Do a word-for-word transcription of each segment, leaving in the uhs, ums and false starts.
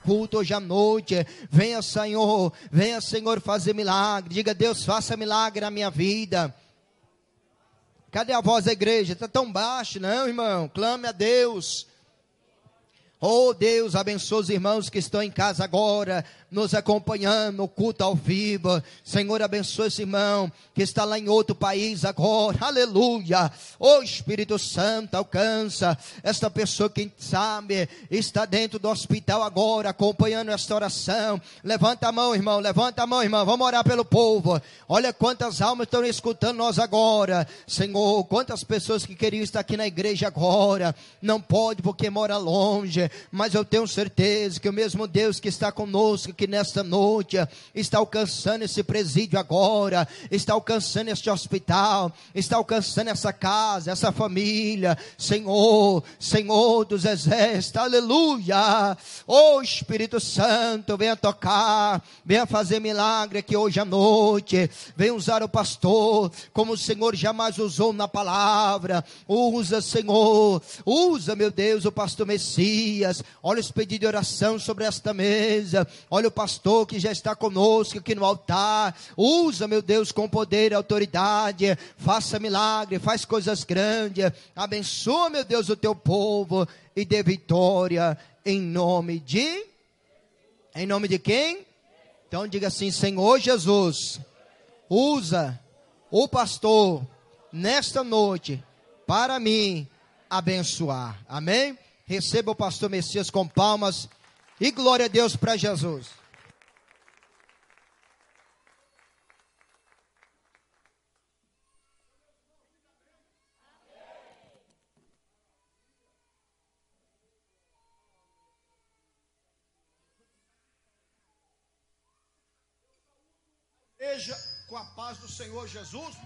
culto hoje à noite. Venha, Senhor, venha, Senhor, fazer milagre. Diga, Deus, faça milagre na minha vida. Cadê a voz da igreja? Está tão baixo, não, irmão? Clame a Deus. Oh, Deus, abençoe os irmãos que estão em casa agora, nos acompanhando no culto ao vivo. Senhor, abençoe esse irmão que está lá em outro país agora. Aleluia. Oh, Espírito Santo, alcança esta pessoa, quem sabe está dentro do hospital agora, acompanhando esta oração. Levanta a mão, irmão, levanta a mão, irmão. Vamos orar pelo povo. Olha quantas almas estão escutando nós agora. Senhor, quantas pessoas que queriam estar aqui na igreja agora, não pode porque mora longe. Mas eu tenho certeza que o mesmo Deus que está conosco, que nesta noite está alcançando esse presídio agora, está alcançando este hospital, está alcançando essa casa, essa família. Senhor, Senhor dos exércitos, aleluia. Oh, Espírito Santo, venha tocar, venha fazer milagre aqui hoje à noite. Venha usar o pastor como o Senhor jamais usou na palavra. Usa, Senhor, usa, meu Deus, o pastor Messias. Olha os pedidos de oração sobre esta mesa. Olha o pastor que já está conosco aqui no altar. Usa, meu Deus, com poder e autoridade. Faça milagre, faz coisas grandes. Abençoa, meu Deus, o teu povo e dê vitória em nome de... Em nome de quem? Então diga assim: Senhor Jesus, usa o pastor nesta noite para mim abençoar. Amém? Receba o pastor Messias com palmas e glória a Deus para Jesus. Seja com a paz do Senhor Jesus.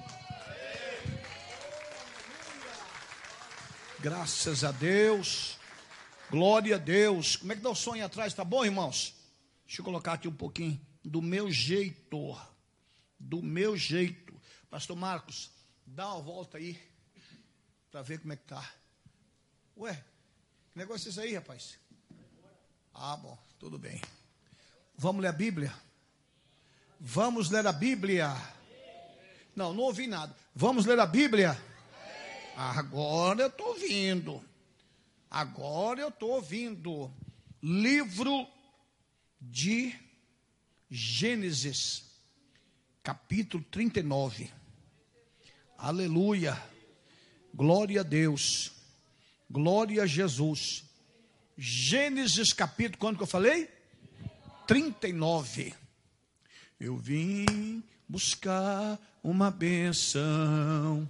Graças a Deus. Glória a Deus. Como é que dá o som aí atrás? Tá bom, irmãos? Deixa eu colocar aqui um pouquinho do meu jeito. Do meu jeito. Pastor Marcos, dá uma volta aí para ver como é que tá. Ué, que negócio é esse aí, rapaz? Ah, bom, tudo bem. Vamos ler a Bíblia? Vamos ler a Bíblia. Não, não ouvi nada. Vamos ler a Bíblia? Agora eu estou ouvindo. Agora eu estou ouvindo. Livro de Gênesis, capítulo trinta e nove. Aleluia. Glória a Deus. Glória a Jesus. Gênesis capítulo, quando que eu falei? trinta e nove. Eu vim buscar uma benção.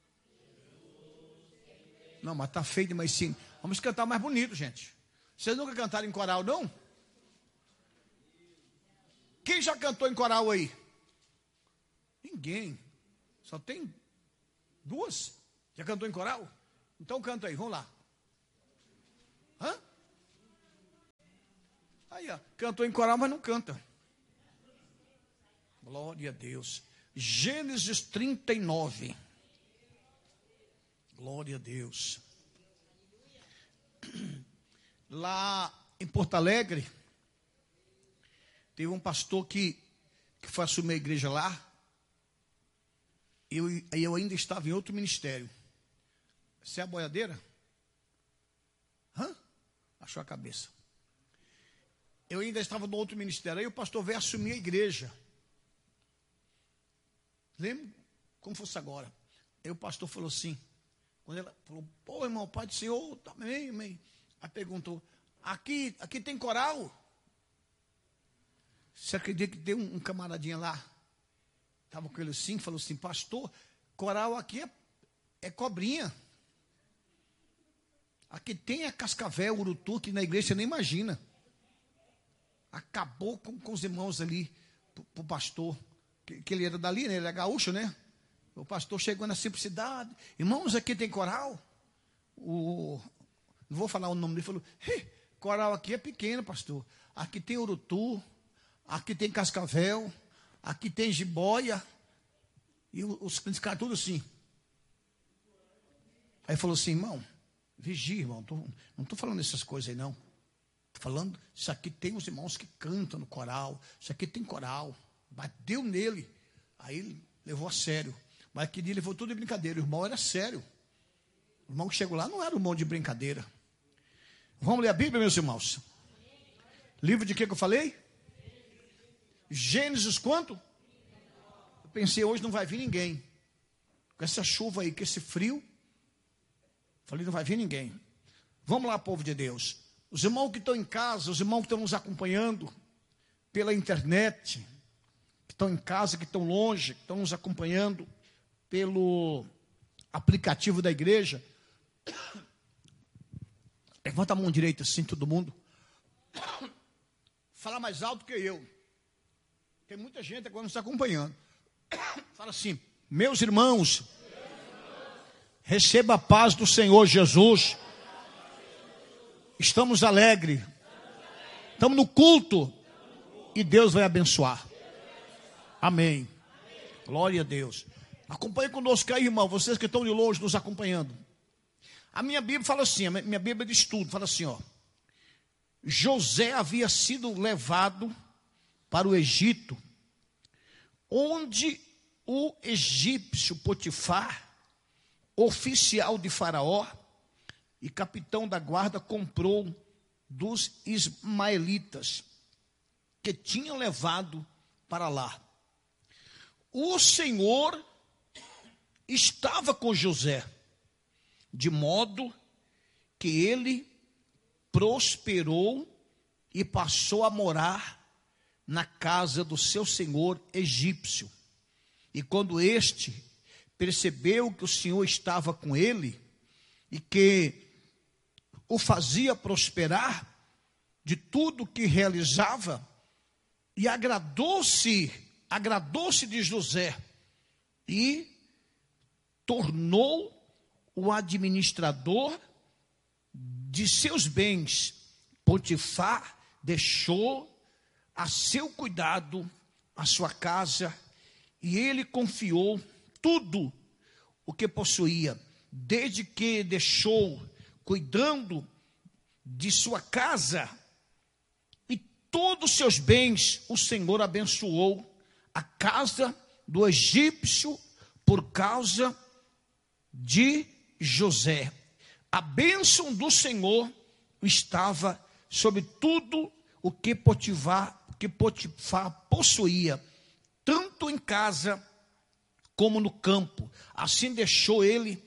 Não, mas está feio demais sim. Vamos cantar mais bonito, gente. Vocês nunca cantaram em coral, não? Quem já cantou em coral aí? Ninguém. Só tem duas. Já cantou em coral? Então canta aí, vamos lá. Hã? Aí, ó. Cantou em coral, mas não canta. Glória a Deus. Gênesis trinta e nove. Glória a Deus. Lá em Porto Alegre, teve um pastor que, que foi assumir a igreja lá. Eu, eu ainda estava em outro ministério. Você é a boiadeira? Hã? Achou a cabeça. Eu ainda estava no outro ministério. Aí o pastor veio assumir a igreja. Lembro como fosse agora. Aí o pastor falou assim, quando ele falou, pô, irmão, Pai do Senhor, amém, amém. Aí perguntou, aqui, aqui tem coral? Você acredita que tem um, um camaradinha lá? Estava com ele assim, falou assim, pastor, coral aqui é, é cobrinha. Aqui tem a cascavel, urutu, que na igreja você nem imagina. Acabou com, com os irmãos ali, para o pastor, que, que ele era dali, né? Ele é gaúcho, né? O pastor chegou na simplicidade, irmãos, aqui tem coral? O, não vou falar o nome dele, falou, coral aqui é pequeno, pastor. Aqui tem urutu, aqui tem cascavel, aqui tem jiboia. E os crentes ficaram tudo assim. Aí falou assim, irmão, vigia, irmão, tô, não estou falando essas coisas aí não. falando, isso aqui tem os irmãos que cantam no coral, isso aqui tem coral. Bateu nele. Aí ele levou a sério. Mas aquele dia ele levou tudo de brincadeira. O irmão era sério. O irmão que chegou lá não era um irmão de brincadeira. Vamos ler a Bíblia, meus irmãos? Livro de que que eu falei? Gênesis quanto? Eu pensei, hoje não vai vir ninguém. Com essa chuva aí, com esse frio. Falei, não vai vir ninguém. Vamos lá, povo de Deus. Os irmãos que estão em casa, os irmãos que estão nos acompanhando pela internet, que estão em casa, que estão longe, que estão nos acompanhando pelo aplicativo da igreja. Levanta a mão direita assim, todo mundo. Fala mais alto que eu. Tem muita gente agora nos acompanhando. Fala assim, meus irmãos, receba a paz do Senhor Jesus. Estamos alegres. Estamos no culto. E Deus vai abençoar. Amém. Glória a Deus. Acompanhe conosco aí, irmão. Vocês que estão de longe nos acompanhando. A minha Bíblia fala assim, a minha Bíblia de estudo fala assim, ó. José havia sido levado para o Egito, onde o egípcio Potifar, oficial de Faraó e capitão da guarda, comprou dos ismaelitas que tinham levado para lá. O Senhor estava com José, de modo que ele prosperou e passou a morar na casa do seu senhor egípcio. E quando este percebeu que o Senhor estava com ele e que o fazia prosperar de tudo que realizava, e agradou-se, agradou-se de José e tornou o administrador de seus bens. Potifar deixou a seu cuidado a sua casa e ele confiou tudo o que possuía. Desde que deixou cuidando de sua casa e todos os seus bens, o Senhor abençoou a casa do egípcio por causa de José. A bênção do Senhor estava sobre tudo o que Potifar, que Potifar possuía, tanto em casa como no campo. Assim deixou ele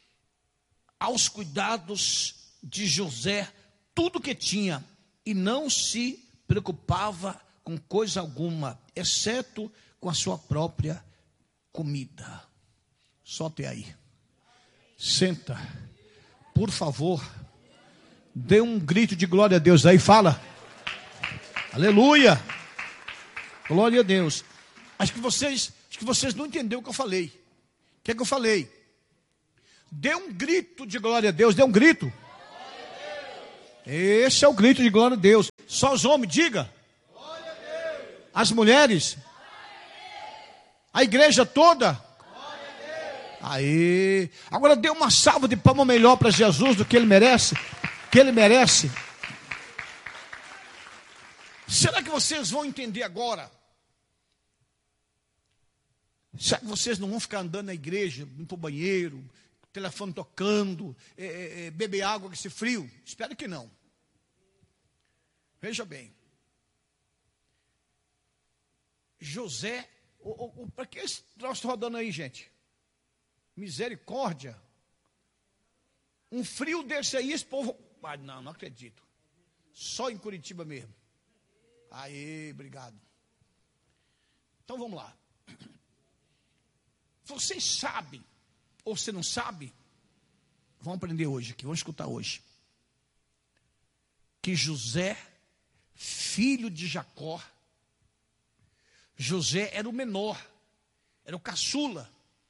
aos cuidados de José tudo que tinha, e não se preocupava com coisa alguma, exceto com a sua própria comida. Solte aí. Senta. Por favor. Dê um grito de glória a Deus aí, fala. Aleluia. Glória a Deus. Acho que vocês, acho que vocês não entenderam o que eu falei. O que é que eu falei? Dê um grito de glória a Deus, dê um grito. Esse é o grito de glória a Deus. Só os homens, diga. As mulheres. A igreja toda. Aí. Agora dê uma salva de palmas melhor para Jesus do que ele merece. Que ele merece. Será que vocês vão entender agora? Será que vocês não vão ficar andando na igreja, indo para o banheiro, telefone tocando, é, é, beber água com esse frio? Espero que não. Veja bem. José, para que esse troço está rodando aí, gente? Misericórdia. Um frio desse aí, esse povo... Ah, não, não acredito. Só em Curitiba mesmo. Aí, obrigado. Então vamos lá. Vocês sabem, ou você não sabe, vamos aprender hoje aqui, vamos escutar hoje. Que José, filho de Jacó, José era o menor, era o caçula.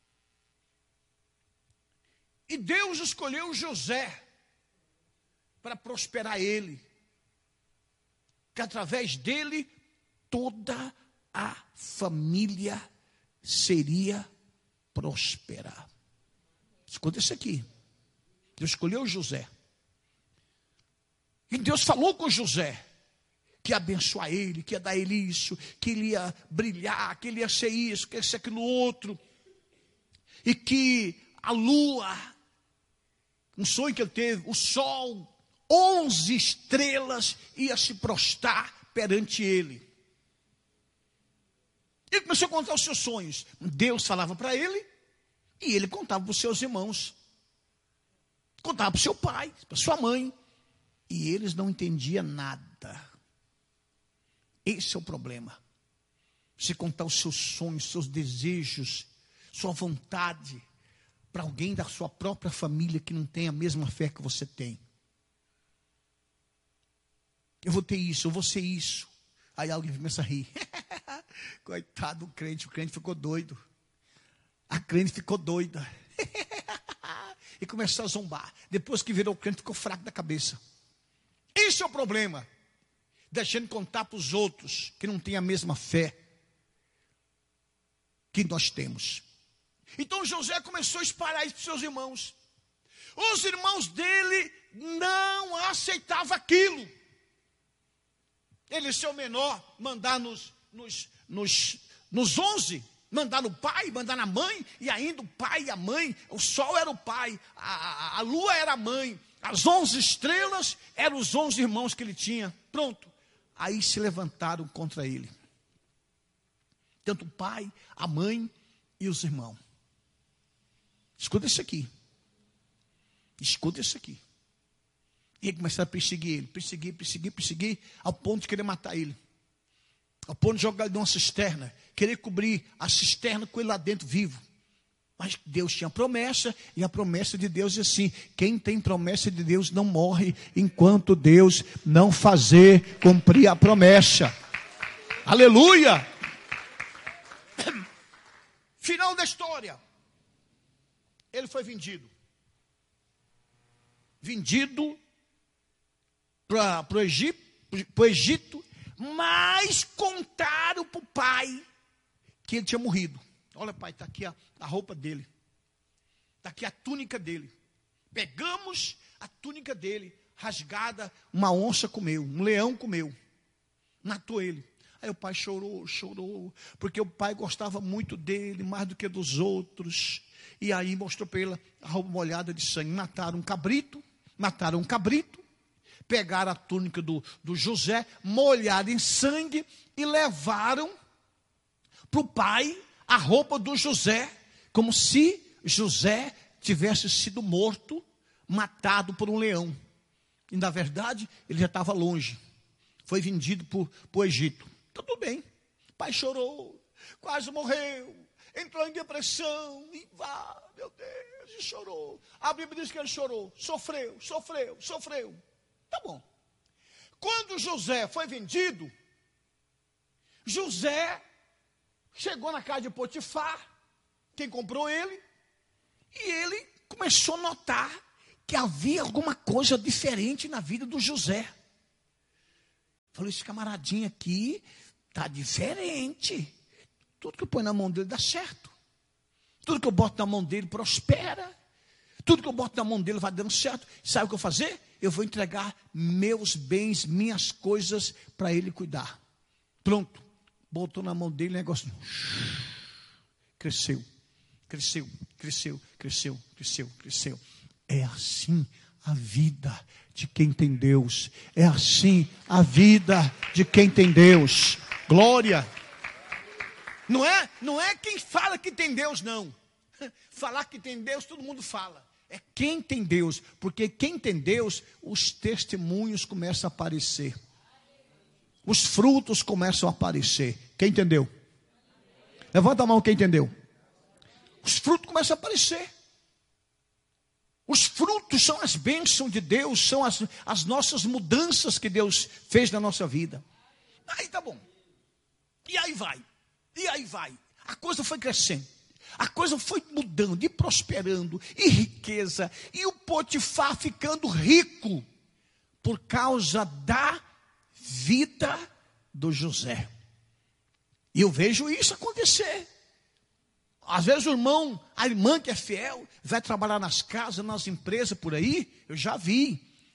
E Deus escolheu José para prosperar ele, que através dele toda a família seria próspera. Escuta isso aqui. Deus escolheu José. E Deus falou com José que ia abençoar ele, que ia dar ele isso, que ele ia brilhar, que ele ia ser isso, que ia ser aquilo outro. E que a lua, um sonho que ele teve, o sol, onze estrelas ia se prostrar perante ele. Ele começou a contar os seus sonhos. Deus falava para ele e ele contava para os seus irmãos. Contava para o seu pai, para sua mãe. E eles não entendiam nada. Esse é o problema. Você contar os seus sonhos, seus desejos, sua vontade para alguém da sua própria família que não tem a mesma fé que você tem. Eu vou ter isso, eu vou ser isso. Aí alguém começa a rir. Coitado do crente, o crente ficou doido. A crente ficou doida. E começou a zombar. Depois que virou crente, ficou fraco da cabeça. Esse é o problema. Deixando contar para os outros que não têm a mesma fé que nós temos. Então José começou a espalhar isso para os seus irmãos. Os irmãos dele não aceitavam aquilo. Ele, seu menor, mandar nos, nos, nos, nos onze, mandar no pai, mandar na mãe, e ainda o pai e a mãe, o sol era o pai, a, a, a lua era a mãe, as onze estrelas eram os onze irmãos que ele tinha. Pronto. Aí se levantaram contra ele. Tanto o pai, a mãe e os irmãos. Escuta isso aqui. Escuta isso aqui. E ele começaram a perseguir ele. Perseguir, perseguir, perseguir. Ao ponto de querer matar ele. Ao ponto de jogar ele numa cisterna. Querer cobrir a cisterna com ele lá dentro vivo. Mas Deus tinha promessa. E a promessa de Deus é assim: quem tem promessa de Deus não morre enquanto Deus não fazer cumprir a promessa. Aleluia! Final da história. Ele foi vendido. Vendido para o Egito, Egito, mas contaram para o pai que ele tinha morrido. Olha, pai, está aqui a, a roupa dele. Está aqui a túnica dele. Pegamos a túnica dele, rasgada, uma onça comeu, um leão comeu. Matou ele. Aí o pai chorou, chorou, porque o pai gostava muito dele, mais do que dos outros. E aí mostrou para ele a roupa molhada de sangue. Mataram um cabrito, mataram um cabrito, pegaram a túnica do, do José, molharam em sangue e levaram para o pai a roupa do José, como se José tivesse sido morto, matado por um leão. E na verdade, ele já estava longe. Foi vendido para o Egito. Tudo bem. O pai chorou, quase morreu, entrou em depressão, e vá, meu Deus, e chorou. A Bíblia diz que ele chorou, sofreu, sofreu, sofreu. Tá bom. Quando José foi vendido, José chegou na casa de Potifar, quem comprou ele, e ele começou a notar que havia alguma coisa diferente na vida do José. Falou, esse camaradinho aqui está diferente. Tudo que eu ponho na mão dele dá certo. Tudo que eu boto na mão dele prospera. Tudo que eu boto na mão dele vai dando certo. Sabe o que eu vou fazer? Eu vou entregar meus bens, minhas coisas para ele cuidar. Pronto. Botou na mão dele o negócio. Cresceu, cresceu, cresceu, cresceu, cresceu, cresceu. É assim a vida de quem tem Deus. É assim a vida de quem tem Deus. Glória. Não é, não é quem fala que tem Deus, não. Falar que tem Deus, todo mundo fala. É quem tem Deus. Porque quem tem Deus, os testemunhos começam a aparecer. Os frutos começam a aparecer. Quem entendeu? Levanta a mão quem entendeu. Os frutos começam a aparecer. Os frutos são as bênçãos de Deus, são as, as nossas mudanças que Deus fez na nossa vida. Aí tá bom. E aí vai. E aí vai. A coisa foi crescendo. A coisa foi mudando e prosperando. E riqueza. E o Potifar ficando rico. Por causa da vida do José. E eu vejo isso acontecer. Às vezes o irmão, a irmã que é fiel, vai trabalhar nas casas, nas empresas por aí. Eu já vi.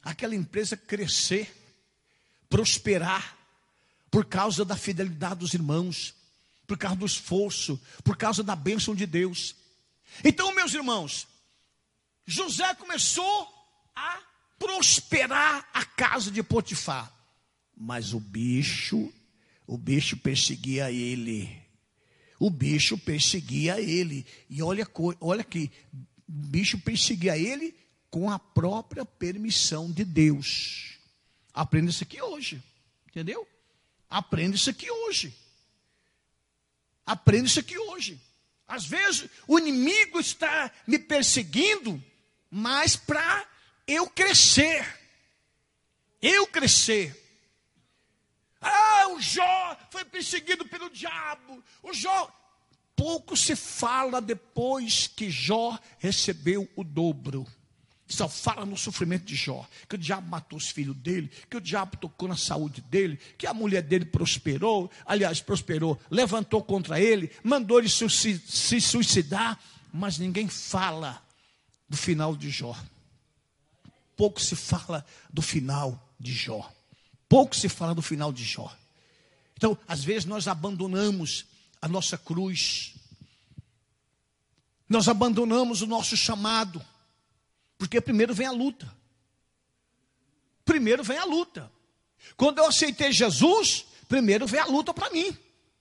aquela empresa crescer, prosperar, por causa da fidelidade dos irmãos, por causa do esforço, por causa da bênção de Deus. Então, meus irmãos, José começou a prosperar a casa de Potifar, mas o bicho, o bicho perseguia ele, o bicho perseguia ele, e olha, olha aqui, o bicho perseguia ele com a própria permissão de Deus. Aprenda isso aqui hoje, entendeu? Aprenda isso aqui hoje, aprenda isso aqui hoje. Às vezes o inimigo está me perseguindo, mas para eu crescer, eu crescer. Ah, o Jó foi perseguido pelo diabo. O Jó, pouco se fala depois que Jó recebeu o dobro. Só fala no sofrimento de Jó, que o diabo matou os filhos dele, que o diabo tocou na saúde dele, que a mulher dele prosperou, aliás, prosperou, levantou contra ele, mandou ele se suicidar, mas ninguém fala do final de Jó. Pouco se fala do final de Jó. Pouco se fala do final de Jó. Então, às vezes nós abandonamos a nossa cruz, nós abandonamos o nosso chamado, porque primeiro vem a luta. Primeiro vem a luta. Quando eu aceitei Jesus, primeiro vem a luta para mim.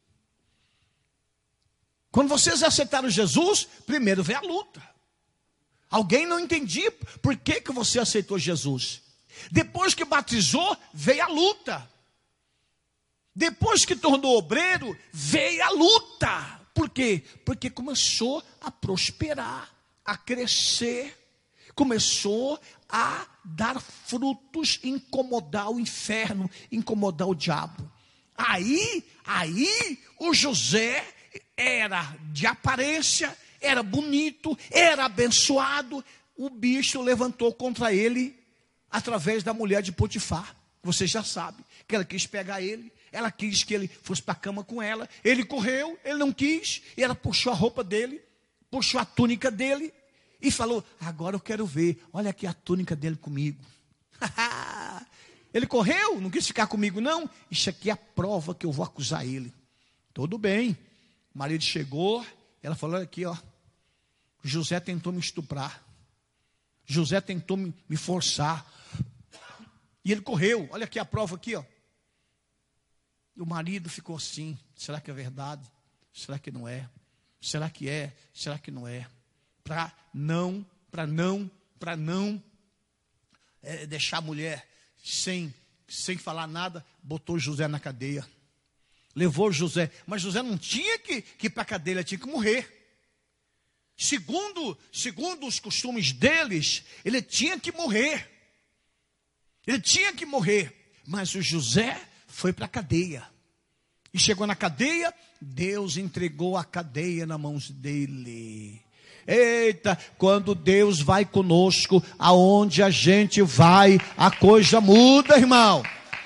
Quando vocês aceitaram Jesus, primeiro vem a luta. Alguém não entendia por que, que você aceitou Jesus. Depois que batizou, veio a luta. Depois que tornou obreiro, veio a luta. Por quê? Porque começou a prosperar, a crescer. Começou a dar frutos, incomodar o inferno, incomodar o diabo. Aí, aí o José era de aparência, era bonito, era abençoado. O bicho levantou contra ele através da mulher de Potifar. Você já sabe que ela quis pegar ele, ela quis que ele fosse para a cama com ela. Ele correu, ele não quis, e ela puxou a roupa dele, puxou a túnica dele. E falou, agora eu quero ver, olha aqui a túnica dele comigo. Ele correu, não quis ficar comigo não. Isso aqui é a prova que eu vou acusar ele. Tudo bem. O marido chegou, ela falou, olha aqui, ó. José tentou me estuprar. José tentou me, me forçar. E ele correu, olha aqui a prova aqui, ó. O marido ficou assim, será que é verdade? Será que não é? Será que é? Será que não é? Para não, para não, para não é, deixar a mulher sem, sem falar nada, botou José na cadeia. Levou José, mas José não tinha que, que ir para a cadeia, ele tinha que morrer. Segundo, segundo os costumes deles, ele tinha que morrer. Ele tinha que morrer, mas o José foi para a cadeia. E chegou na cadeia, Deus entregou a cadeia nas mãos dele. Eita, quando Deus vai conosco, aonde a gente vai, a coisa muda, irmão.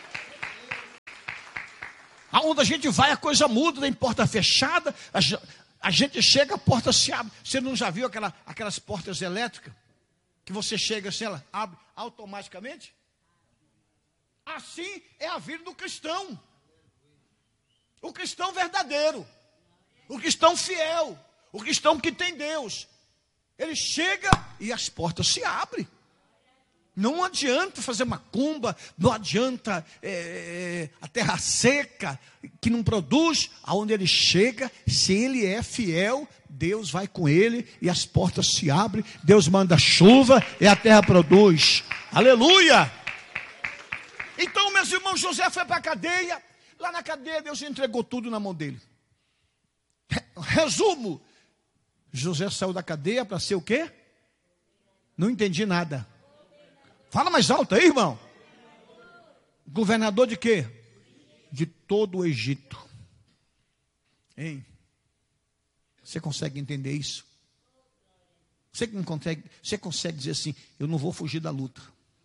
Aonde a gente vai, a coisa muda, tem porta fechada, a, a gente chega, a porta se abre. Você não já viu aquela, aquelas portas elétricas? Que você chega assim, ela abre automaticamente? Assim é a vida do cristão. O cristão verdadeiro, o cristão fiel, o cristão que tem Deus, ele chega e as portas se abrem. Não adianta fazer macumba, não adianta é, a terra seca, que não produz. Aonde ele chega, se ele é fiel, Deus vai com ele e as portas se abrem. Deus manda chuva e a terra produz. Aleluia! Então, meus irmãos, José foi para a cadeia. Lá na cadeia, Deus entregou tudo na mão dele. Resumo: José saiu da cadeia para ser o quê? Não entendi nada. Fala mais alto aí, irmão. Governador de quê? De todo o Egito. Hein? Você consegue entender isso? Você não consegue, você consegue dizer assim, eu não vou fugir da luta.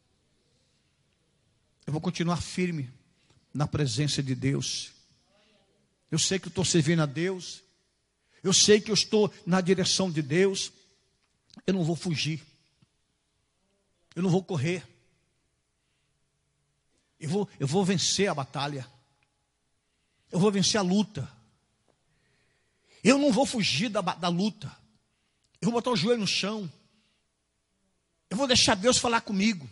Eu vou continuar firme na presença de Deus. Eu sei que eu estou servindo a Deus. Eu sei que eu estou na direção de Deus. Eu não vou fugir. Eu não vou correr. Eu vou, eu vou vencer a batalha. Eu vou vencer a luta. Eu não vou fugir da, da luta. Eu vou botar o joelho no chão. Eu vou deixar Deus falar comigo.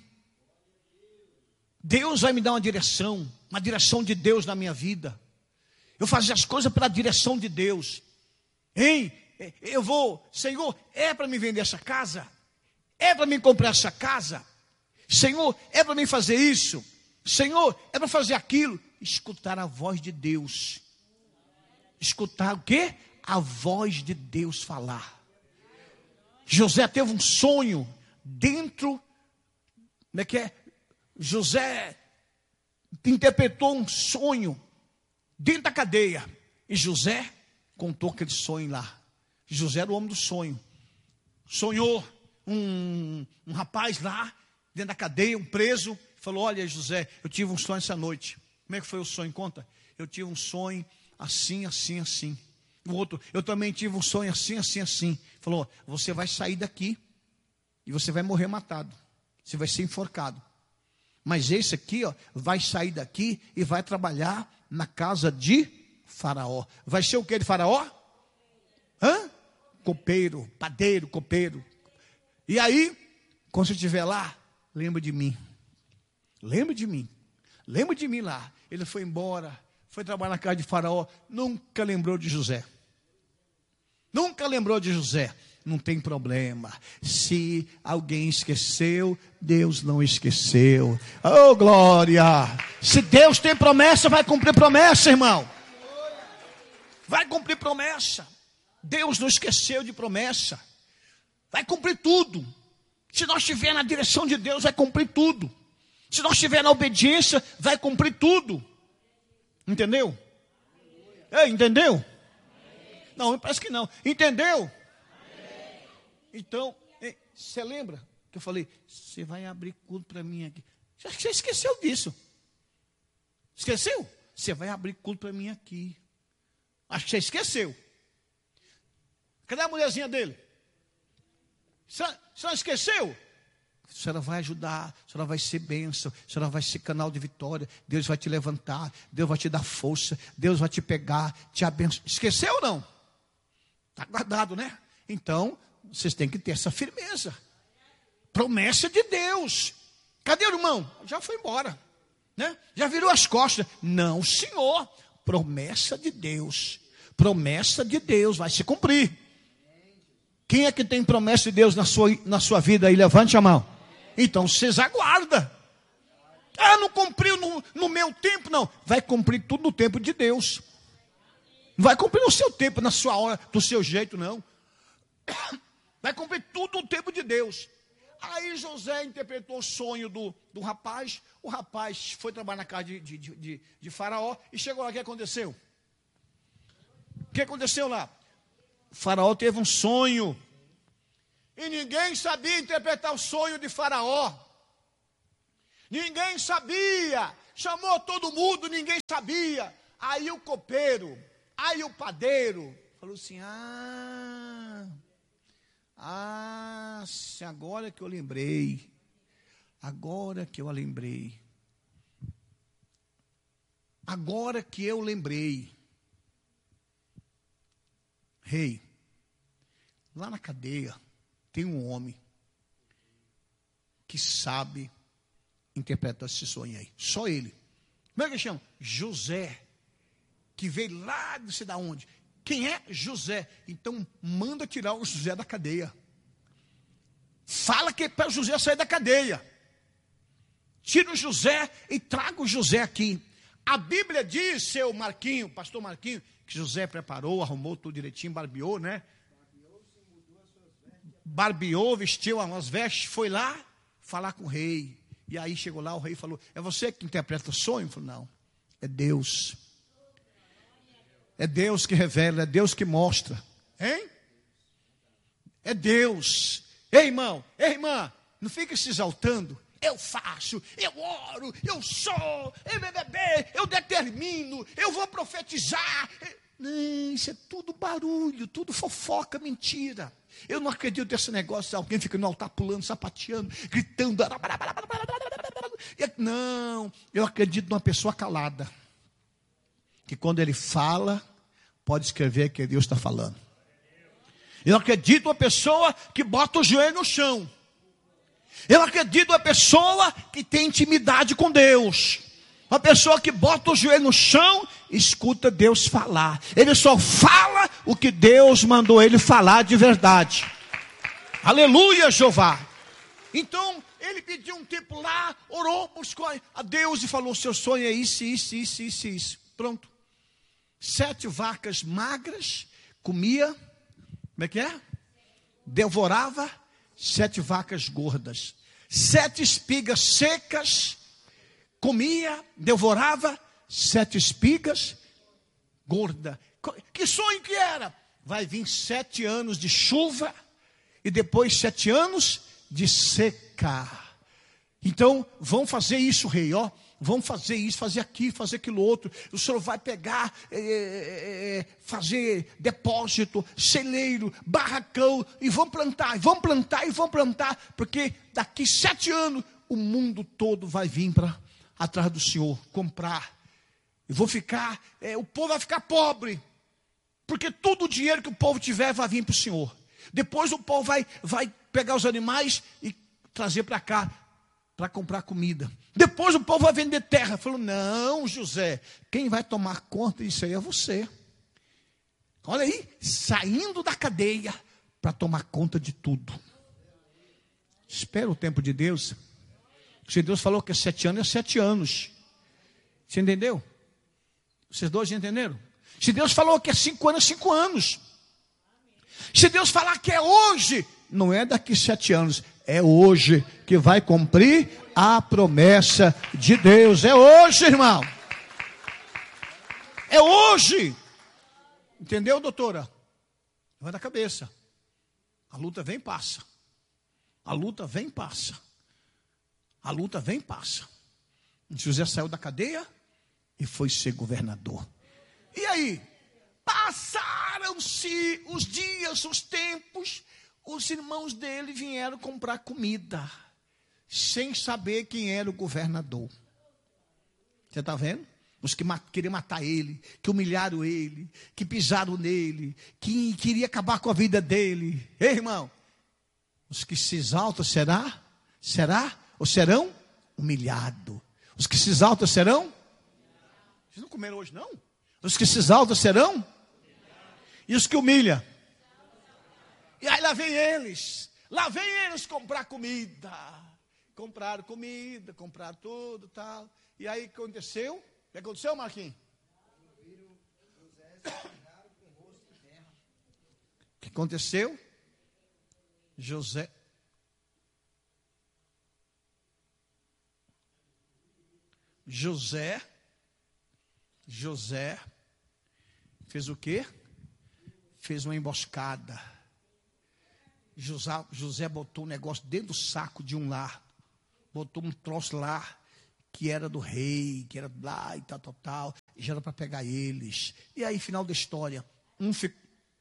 Deus vai me dar uma direção, uma direção de Deus na minha vida. Eu vou fazer as coisas pela direção de Deus. Hein? Eu vou, Senhor, é para me vender essa casa? É para me comprar essa casa? Senhor, é para me fazer isso? Senhor, é para fazer aquilo? Escutar a voz de Deus. Escutar o quê? A voz de Deus falar. José teve um sonho dentro, como é que é? José interpretou um sonho dentro da cadeia. E José contou aquele sonho lá. José era o homem do sonho. Sonhou um, um rapaz lá, dentro da cadeia, um preso. Falou, olha José, eu tive um sonho essa noite. Como é que foi o sonho? Conta. Eu tive um sonho assim, assim, assim. O outro, eu também tive um sonho assim, assim, assim. Falou, você vai sair daqui e você vai morrer matado. Você vai ser enforcado. Mas esse aqui, ó, vai sair daqui e vai trabalhar na casa de Faraó. Vai ser o que de Faraó? Hã? Copeiro, padeiro, copeiro. E aí, quando você estiver lá, lembra de mim. Lembra de mim. Lembra de mim lá. Ele foi embora, foi trabalhar na casa de Faraó. Nunca lembrou de José. Nunca lembrou de José. Não tem problema. Se alguém esqueceu, Deus não esqueceu. Oh, glória! Se Deus tem promessa, vai cumprir promessa, irmão. Vai cumprir promessa. Deus não esqueceu de promessa. Vai cumprir tudo. Se nós estiver na direção de Deus, vai cumprir tudo. Se nós estiver na obediência, vai cumprir tudo. Entendeu? É, entendeu? Não, parece que não. Entendeu? Então, você lembra que eu falei, você vai abrir culto para mim aqui. Acho que você esqueceu disso. Esqueceu? Você vai abrir culto para mim aqui. Acho que você esqueceu. Cadê a mulherzinha dele? Você não esqueceu? A senhora vai ajudar, a senhora vai ser bênção, a senhora vai ser canal de vitória. Deus vai te levantar, Deus vai te dar força, Deus vai te pegar, te abençoar. Esqueceu ou não? Está guardado, né? Então, vocês têm que ter essa firmeza. Promessa de Deus. Cadê o irmão? Já foi embora, né? Já virou as costas. Não, senhor. Promessa de Deus. Promessa de Deus vai se cumprir. Quem é que tem promessa de Deus na sua, na sua vida aí? Levante a mão. Então vocês aguardam. Ah, não cumpriu no, no meu tempo, não. Vai cumprir tudo no tempo de Deus. Não vai cumprir no seu tempo, na sua hora, do seu jeito, não. Vai cumprir tudo no tempo de Deus. Aí José interpretou o sonho do, do rapaz. O rapaz foi trabalhar na casa de, de, de, de Faraó. E chegou lá, o que aconteceu? O que aconteceu lá? Faraó teve um sonho. E ninguém sabia interpretar o sonho de Faraó. Ninguém sabia. Chamou todo mundo, ninguém sabia. Aí o copeiro, aí o padeiro, falou assim, ah... Ah, agora que eu lembrei. Agora que eu lembrei. Agora que eu lembrei. Rei, hey, lá na cadeia tem um homem que sabe interpretar esse sonho aí. Só ele. Como é que chama? José. Que veio lá de sei da onde. Quem é? José. Então manda tirar o José da cadeia. Fala que é para o José sair da cadeia. Tira o José e traga o José aqui. A Bíblia diz, seu Marquinho, pastor Marquinho, que José preparou, arrumou tudo direitinho, barbeou, né? Barbeou, vestiu as vestes, foi lá falar com o rei. E aí chegou lá, o rei falou, é você que interpreta o sonho? Ele falou, não, é Deus. É Deus que revela, é Deus que mostra. Hein? É Deus. Ei, irmão, ei, irmã, não fica se exaltando. Eu faço, eu oro, eu sou, eu, eu determino, eu vou profetizar. Não, isso é tudo barulho, tudo fofoca, mentira. Eu não acredito nesse negócio de alguém fica no altar pulando, sapateando, gritando. Não, eu acredito numa pessoa calada, que quando ele fala, pode escrever que Deus está falando. Eu acredito numa pessoa que bota o joelho no chão. Eu acredito numa pessoa que tem intimidade com Deus. Uma pessoa que bota o joelho no chão, escuta Deus falar. Ele só fala o que Deus mandou ele falar de verdade. Aleluia, Jeová. Então, ele pediu um tempo lá, orou, buscou a Deus e falou, seu sonho é isso, isso, isso, isso, isso. Pronto. Sete vacas magras, comia, como é que é? Devorava sete vacas gordas. Sete espigas secas, comia, devorava sete espigas gordas. Que sonho que era? Vai vir sete anos de chuva e depois sete anos de seca. Então, vão fazer isso, rei, ó. Vão fazer isso, fazer aquilo, fazer aquilo outro. O senhor vai pegar, é, é, fazer depósito, celeiro, barracão, e vão plantar, e vão plantar, e vão plantar, porque daqui sete anos o mundo todo vai vir para atrás do senhor, comprar. E vou ficar, é, o povo vai ficar pobre, porque todo o dinheiro que o povo tiver vai vir para o senhor. Depois o povo vai, vai pegar os animais e trazer para cá, para comprar comida. Depois o povo vai vender terra. Falou, não, José, quem vai tomar conta disso aí é você. Olha aí, saindo da cadeia para tomar conta de tudo. Espera o tempo de Deus. Se Deus falou que é sete anos, é sete anos. Você entendeu? Vocês dois entenderam? Se Deus falou que é cinco anos, é cinco anos. Se Deus falar que é hoje, não é daqui sete anos, é hoje que vai cumprir a promessa de Deus. É hoje, irmão. É hoje. Entendeu, doutora? Vai da cabeça. A luta vem e passa. A luta vem e passa. A luta vem e passa. José saiu da cadeia e foi ser governador. E aí? Passaram-se os dias, os tempos. Os irmãos dele vieram comprar comida, sem saber quem era o governador. Você está vendo? Os que mat- queriam matar ele, que humilharam ele, que pisaram nele, que queriam acabar com a vida dele. Ei, irmão, os que se exaltam será, será ou serão humilhados. Os que se exaltam serão? Vocês não comeram hoje, não? Os que se exaltam serão? E os que humilham? E aí lá vem eles, lá vem eles comprar comida. Compraram comida, compraram tudo e tal. E aí o que aconteceu? O que aconteceu, Marquinhos? O que aconteceu? José. José. José. Fez o quê? Fez uma emboscada. José, José botou um negócio dentro do saco de um lar. Botou um troço lá que era do rei, que era lá e tal, tal, tal. E já era para pegar eles. E aí, final da história, um ficou.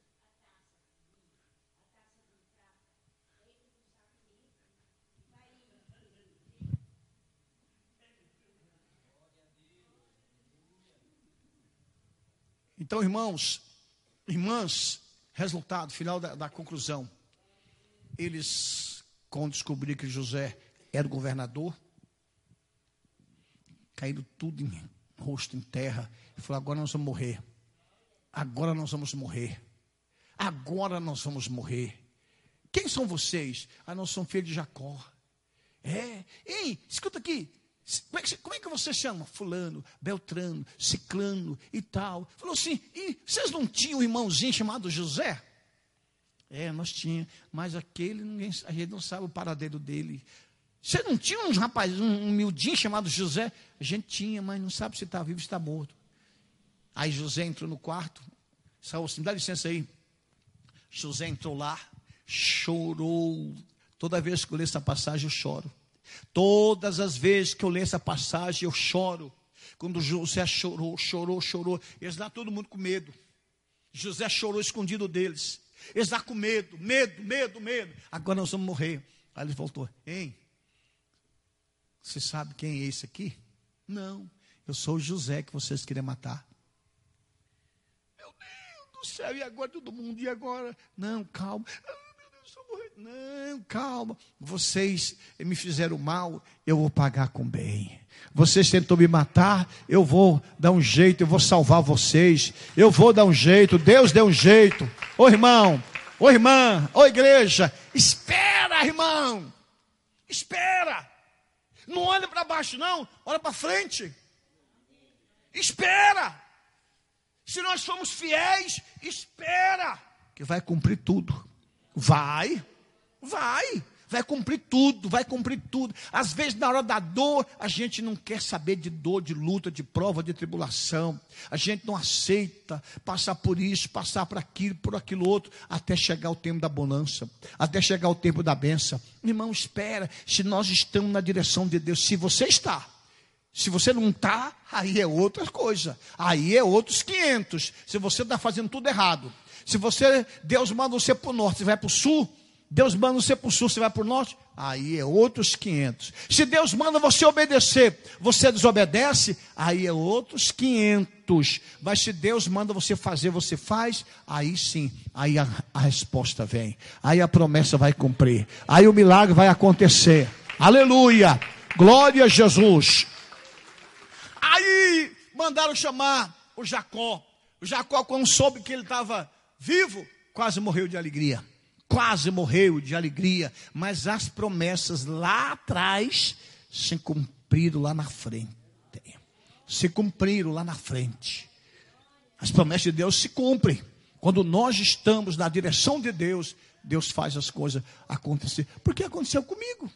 Então, irmãos, irmãs, resultado, final da, da conclusão. Eles, quando descobriram que José era o governador, caíram tudo em rosto em terra, e falaram, agora nós vamos morrer. Agora nós vamos morrer. Agora nós vamos morrer. Quem são vocês? Ah, nós somos filhos de Jacó. É, ei, escuta aqui. Como é, que, como é que você chama? Fulano, Beltrano, Ciclano e tal. Falou assim, e vocês não tinham um irmãozinho chamado José? É, nós tínhamos, mas aquele, ninguém, a gente não sabe o paradeiro dele. Você não tinha um rapaz, um, um miudinho chamado José? A gente tinha, mas não sabe se está vivo ou está morto. Aí José entrou no quarto, saiu assim, dá licença aí. José entrou lá, chorou. Toda vez que eu leio essa passagem, eu choro. Todas as vezes que eu leio essa passagem, eu choro. Quando José chorou, chorou, chorou. Eles lá todo mundo com medo. José chorou escondido deles. Eles lá com medo, medo, medo, medo. Agora nós vamos morrer. Aí ele voltou. Hein? Você sabe quem é esse aqui? Não, eu sou o José que vocês queriam matar. Meu Deus do céu, e agora todo mundo, e agora? Não, calma. Não, calma. Vocês me fizeram mal, eu vou pagar com bem. Vocês tentam me matar, eu vou dar um jeito, eu vou salvar vocês. Eu vou dar um jeito, Deus deu um jeito. Ô irmão, ô irmã, ô igreja, espera, irmão. Espera. Não olha para baixo não, olha para frente. Espera. Se nós somos fiéis, espera. Que vai cumprir tudo. Vai. Vai, vai cumprir tudo, vai cumprir tudo. Às vezes na hora da dor, a gente não quer saber de dor, de luta, de prova, de tribulação. A gente não aceita passar por isso, passar por aquilo, por aquilo outro, até chegar o tempo da bonança, até chegar o tempo da bênção. Irmão, espera, se nós estamos na direção de Deus, se você está, se você não está, aí é outra coisa, aí é outros quinhentos. Se você está fazendo tudo errado, se você, Deus manda você para o norte, você vai para o sul, Deus manda você para o sul, você vai para o norte, aí é outros quinhentos. Se Deus manda você obedecer, você desobedece, aí é outros quinhentos. Mas se Deus manda você fazer, você faz, aí sim, aí a, a resposta vem, aí a promessa vai cumprir, aí o milagre vai acontecer. Aleluia, glória a Jesus. Aí mandaram chamar o Jacó. O Jacó, quando soube que ele estava vivo, quase morreu de alegria. Quase morreu de alegria, mas as promessas lá atrás se cumpriram lá na frente. Se cumpriram lá na frente. As promessas de Deus se cumprem. Quando nós estamos na direção de Deus, Deus faz as coisas acontecer. Porque aconteceu comigo.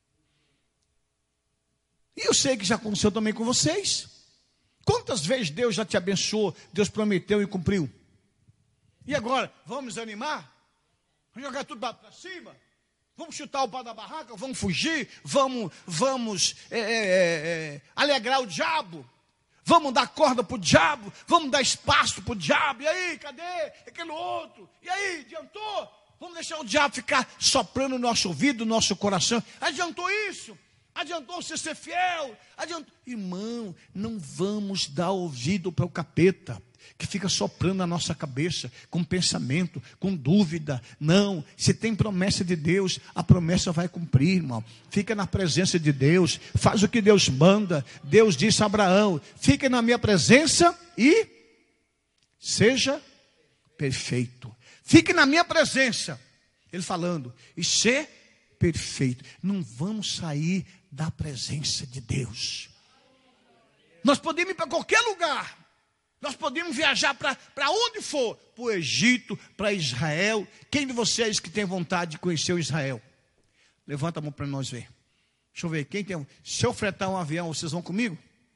E eu sei que já aconteceu também com vocês. Quantas vezes Deus já te abençoou, Deus prometeu e cumpriu? E agora, vamos animar? Vamos jogar tudo para cima? Vamos chutar o pau da barraca? Vamos fugir? Vamos, vamos é, é, é, alegrar o diabo? Vamos dar corda para o diabo? Vamos dar espaço para o diabo? E aí, cadê aquele outro? E aí, adiantou? Vamos deixar o diabo ficar soprando no nosso ouvido, no nosso coração? Adiantou isso? Adiantou você ser fiel? Adiantou. Irmão, não vamos dar ouvido para o capeta que fica soprando na nossa cabeça, com pensamento, com dúvida. Não, se tem promessa de Deus, a promessa vai cumprir, irmão. Fica na presença de Deus, faz o que Deus manda. Deus disse a Abraão: fique na minha presença e seja perfeito. Fique na minha presença, ele falando, e ser perfeito. Não vamos sair da presença de Deus. Nós podemos ir para qualquer lugar. Nós podemos viajar para onde for, para o Egito, para Israel. Quem de vocês que tem vontade de conhecer o Israel? Levanta a mão para nós ver. Deixa eu ver, quem tem? Se eu fretar um avião, vocês vão comigo?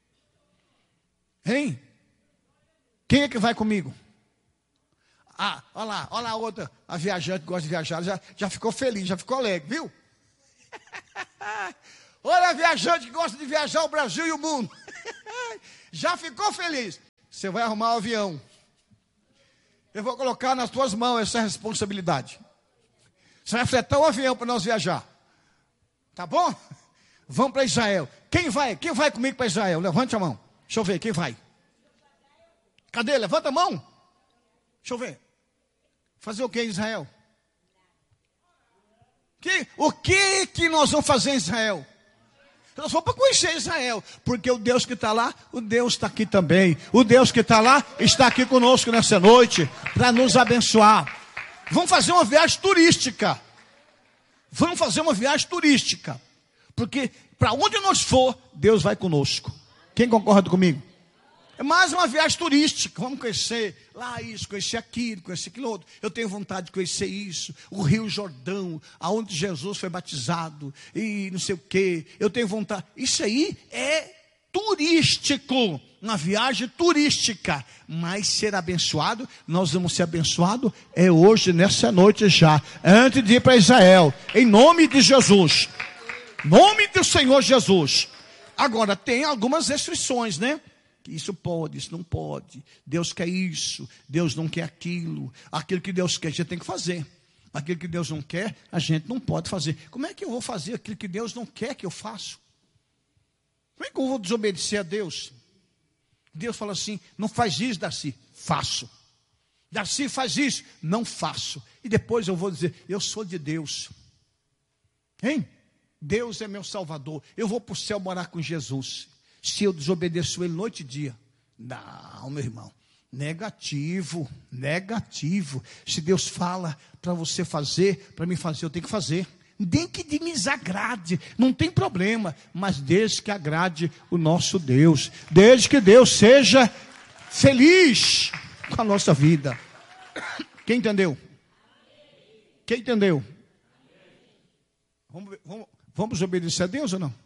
Hein? Quem é que vai comigo? Ah, olha lá, olha lá a outra, a viajante que gosta de viajar, já, já ficou feliz, já ficou alegre, viu? Olha a viajante que gosta de viajar o Brasil e o mundo. Já ficou feliz. Você vai arrumar um avião. Eu vou colocar nas tuas mãos essa responsabilidade. Você vai fretar um avião para nós viajar. Tá bom? Vamos para Israel. Quem vai? Quem vai comigo para Israel? Levante a mão. Deixa eu ver, quem vai? Cadê? Levanta a mão. Deixa eu ver. Fazer o que em Israel? Que, o que que nós vamos fazer em Israel? Nós vamos para conhecer Israel, porque o Deus que está lá, o Deus está aqui também. O Deus que está lá, está aqui conosco nessa noite, para nos abençoar. Vamos fazer uma viagem turística. Vamos fazer uma viagem turística. Porque para onde nós for, Deus vai conosco. Quem concorda comigo? É mais uma viagem turística. Vamos conhecer lá isso, conhecer aquilo, conhecer aquilo outro. Eu tenho vontade de conhecer isso. O Rio Jordão, aonde Jesus foi batizado. E não sei o quê. Eu tenho vontade. Isso aí é turístico. Uma viagem turística. Mas ser abençoado, nós vamos ser abençoados é hoje, nessa noite já. Antes de ir para Israel. Em nome de Jesus. Em nome do Senhor Jesus. Agora, tem algumas restrições, né? Isso pode, isso não pode. Deus quer isso, Deus não quer aquilo. Aquilo que Deus quer, a gente tem que fazer. Aquilo que Deus não quer, a gente não pode fazer. Como é que eu vou fazer aquilo que Deus não quer que eu faça? Como é que eu vou desobedecer a Deus? Deus fala assim, não faz isso, Darcy. Faço. Darcy faz isso. Não faço. E depois eu vou dizer, eu sou de Deus. Hein? Deus é meu Salvador. Eu vou para o céu morar com Jesus. Se eu desobedeço Ele noite e dia. Não, meu irmão. Negativo. Negativo. Se Deus fala para você fazer, para mim fazer, eu tenho que fazer. Nem que me desagrade, não tem problema, mas desde que agrade o nosso Deus, desde que Deus seja feliz com a nossa vida. Quem entendeu? Quem entendeu? Vamos, vamos, vamos obedecer a Deus ou não?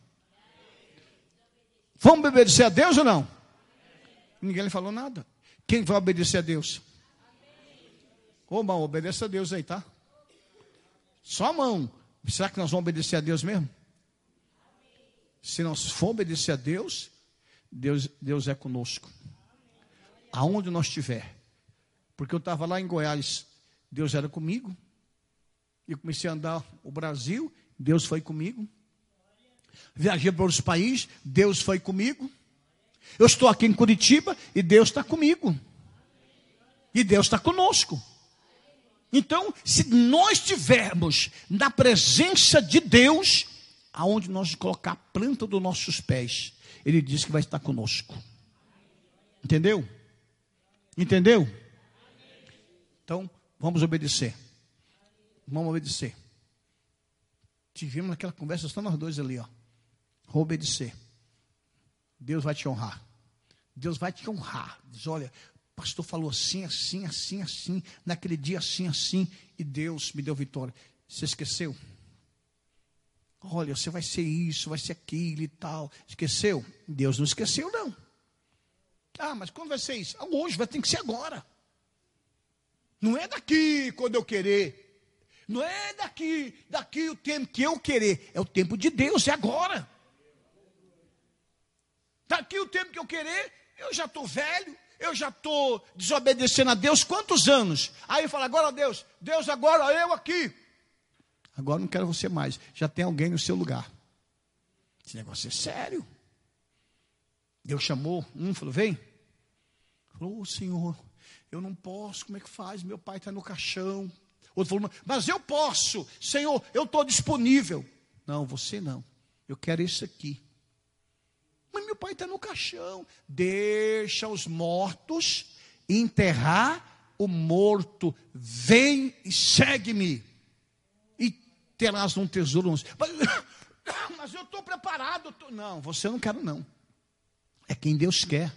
Vamos obedecer a Deus ou não? Ninguém lhe falou nada. Quem vai obedecer a Deus? Ô, mão, obedeça a Deus aí, tá? Só a mão. Será que nós vamos obedecer a Deus mesmo? Se nós for obedecer a Deus, Deus, Deus é conosco. Aonde nós estiver. Porque eu estava lá em Goiás, Deus era comigo. Eu comecei a andar o Brasil, Deus foi comigo. Viajei para outros países, Deus foi comigo. Eu estou aqui em Curitiba e Deus está comigo. E Deus está conosco. Então, se nós estivermos na presença de Deus, aonde nós colocar a planta dos nossos pés, Ele diz que vai estar conosco. Entendeu? Entendeu? Então, vamos obedecer. Vamos obedecer. Tivemos naquela conversa, só nós dois ali, ó. Vou obedecer. Deus vai te honrar. Deus vai te honrar. Diz, olha, o pastor falou assim, assim, assim, assim, naquele dia assim, assim, e Deus me deu vitória. Você esqueceu? Olha, você vai ser isso, vai ser aquilo e tal. Esqueceu? Deus não esqueceu, não. Ah, mas quando vai ser isso? Ah, hoje, vai ter que ser agora. Não é daqui quando eu querer. Não é daqui, daqui o tempo que eu querer. É o tempo de Deus, é agora. Daqui o tempo que eu querer, eu já estou velho. Eu já estou desobedecendo a Deus quantos anos? Aí fala, agora Deus, Deus agora, eu aqui. Agora não quero você mais, já tem alguém no seu lugar. Esse negócio é sério. Deus chamou, um falou, vem. Falou, oh, Senhor, eu não posso, como é que faz? Meu pai está no caixão. Outro falou, mas eu posso, Senhor, eu estou disponível. Não, você não, eu quero esse aqui. Mas meu pai está no caixão. Deixa os mortos enterrar o morto. Vem e segue-me. E terás um tesouro. Mas, mas eu estou preparado. Tô... Não, você não quer não. É quem Deus quer.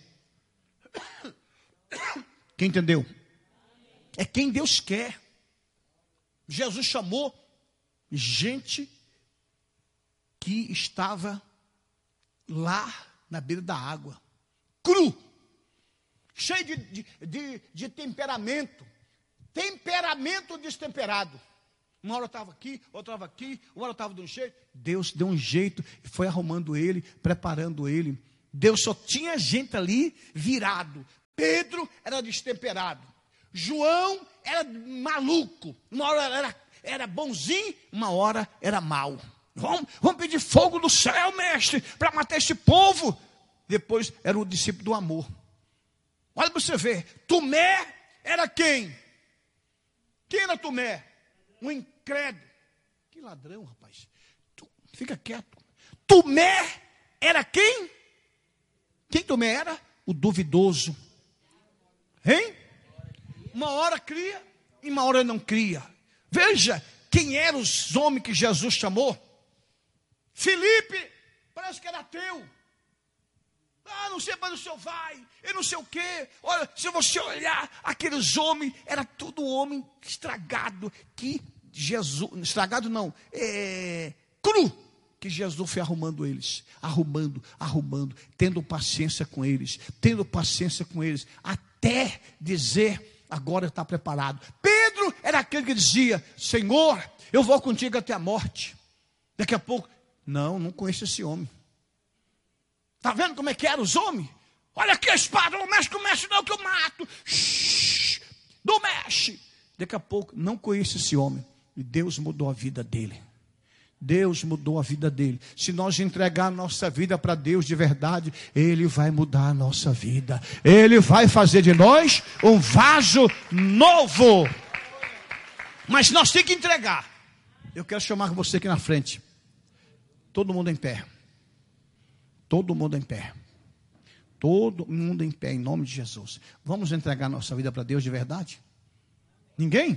Quem entendeu? É quem Deus quer. Jesus chamou gente que estava lá na beira da água, cru, cheio de, de, de, de temperamento, temperamento destemperado. Uma hora eu estava aqui, outra estava aqui, uma hora eu estava de um jeito. Deus deu um jeito e foi arrumando ele, preparando ele. Deus só tinha gente ali virado. Pedro era destemperado. João era maluco. Uma hora era, era bonzinho, uma hora era mau. Vamos, vamos pedir fogo do céu, mestre, para matar esse povo. Depois era o discípulo do amor. Olha para você ver. Tomé era quem? Quem era Tomé? Um incrédulo. Que ladrão, rapaz. Tu, fica quieto. Tomé era quem? Quem Tomé era? O duvidoso. Hein? Uma hora cria e uma hora não cria. Veja quem eram os homens que Jesus chamou. Filipe, parece que era ateu. Ah, não sei para onde o senhor vai, eu não sei o quê. Olha, se você olhar, aqueles homens, era tudo homem estragado, que Jesus, estragado não, é, cru, que Jesus foi arrumando eles, arrumando, arrumando, tendo paciência com eles, tendo paciência com eles, até dizer, agora está preparado. Pedro era aquele que dizia, Senhor, eu vou contigo até a morte. Daqui a pouco, não, não conheço esse homem. Está vendo como é que eram os homens? Olha aqui a espada, não mexe, não mexe não que eu mato. Shhh, não mexe. Daqui a pouco, não conheço esse homem. E Deus mudou a vida dele. Deus mudou a vida dele. Se nós entregar a nossa vida para Deus de verdade, Ele vai mudar a nossa vida. Ele vai fazer de nós um vaso novo. Mas nós temos que entregar. Eu quero chamar você aqui na frente. Todo mundo em pé. Todo mundo em pé. Todo mundo em pé, em nome de Jesus. Vamos entregar nossa vida para Deus de verdade? Ninguém?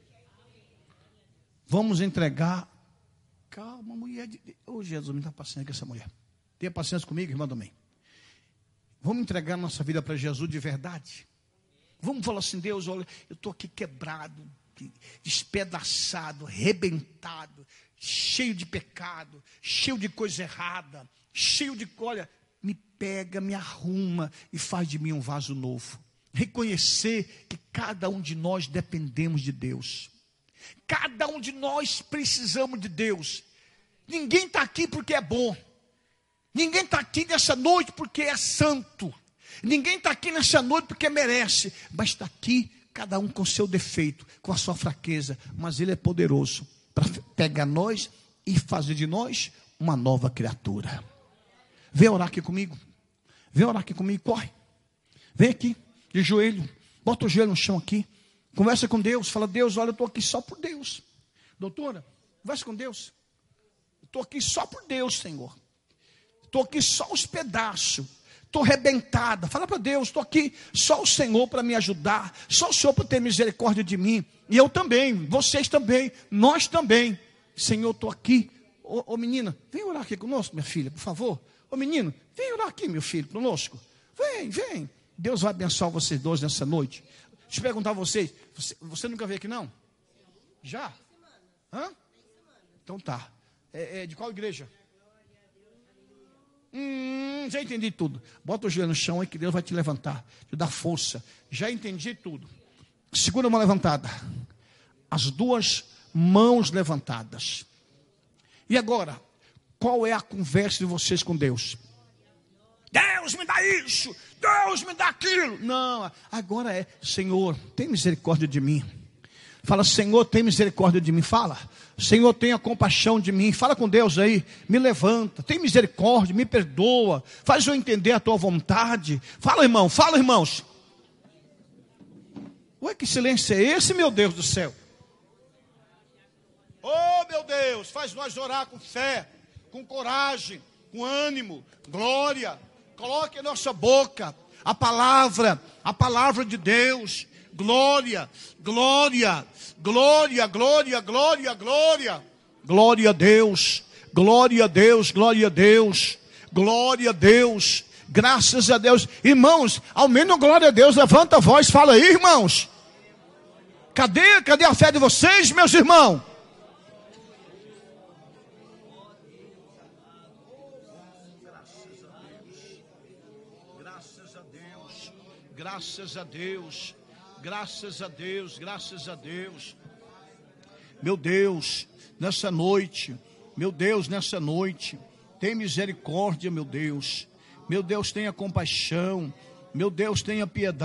Vamos entregar. Calma, mulher de Deus. Oh, Jesus, me dá paciência com essa mulher. Tenha paciência comigo, irmã também. Vamos entregar nossa vida para Jesus de verdade? Vamos falar assim, Deus, olha, eu estou aqui quebrado, despedaçado, arrebentado, cheio de pecado, cheio de coisa errada, cheio de, olha, me pega, me arruma e faz de mim um vaso novo. Reconhecer que cada um de nós dependemos de Deus. Cada um de nós precisamos de Deus. Ninguém está aqui porque é bom. Ninguém está aqui nessa noite porque é santo. Ninguém está aqui nessa noite porque merece. Mas está aqui cada um com seu defeito, com a sua fraqueza. Mas Ele é poderoso para pegar nós e fazer de nós uma nova criatura. Vem orar aqui comigo. Vem orar aqui comigo, corre. Vem aqui, de joelho. Bota o joelho no chão aqui. Conversa com Deus, fala, Deus, olha, eu estou aqui só por Deus. Doutora, conversa com Deus. Estou aqui só por Deus, Senhor. Estou aqui só os pedaços. Estou arrebentada. Fala para Deus, estou aqui só o Senhor para me ajudar. Só o Senhor para ter misericórdia de mim. E eu também, vocês também, nós também. Senhor, estou aqui. Ô, ô menina, vem orar aqui conosco, minha filha, por favor. Ô menino, vem orar aqui, meu filho, conosco. Vem, vem. Deus vai abençoar vocês dois nessa noite. Deixa eu perguntar a vocês, você, você nunca veio aqui não? Já? Hã? Então tá. É, é, de qual igreja? Hum, já entendi tudo. Bota o joelho no chão aí que Deus vai te levantar, te dar força. Já entendi tudo. Segura a mão levantada. As duas mãos levantadas. E agora, qual é a conversa de vocês com Deus? Deus me dá isso, Deus me dá aquilo. Não, agora é, Senhor, tem misericórdia de mim. Fala, Senhor, tem misericórdia de mim. Fala, Senhor, tenha compaixão de mim. Fala com Deus aí, me levanta, tem misericórdia, me perdoa. Faz eu entender a tua vontade. Fala, irmão, fala, irmãos. Ué, que silêncio é esse, meu Deus do céu? Oh, meu Deus, faz nós orar com fé, com coragem, com ânimo, glória. Coloque em nossa boca a palavra, a palavra de Deus. Glória, glória, glória, glória, glória, glória. Glória a Deus, glória a Deus, glória a Deus, glória a Deus. Graças a Deus. Irmãos, ao menos glória a Deus, levanta a voz, fala aí, irmãos. Cadê, cadê a fé de vocês, meus irmãos? Graças a Deus, graças a Deus, graças a Deus. Meu Deus, nessa noite, meu Deus, nessa noite, tem misericórdia, meu Deus. Meu Deus, tenha compaixão. Meu Deus, tenha piedade.